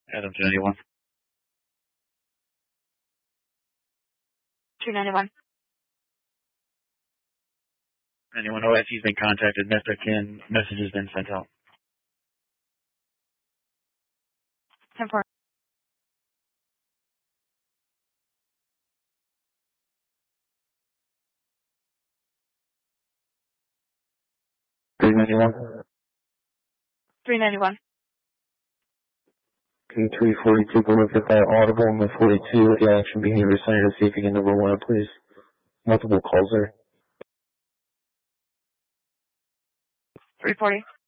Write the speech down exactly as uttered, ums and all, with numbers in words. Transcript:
Adam two ninety-one. two ninety-one. Anyone O S C's been contacted, Mister Kin, message has been sent out. ten four. three ninety-one. three ninety-one. Okay, three forty-two, go look at that audible on the forty-two, the action behavior center to see if you can number one, please. Multiple calls there. three forty.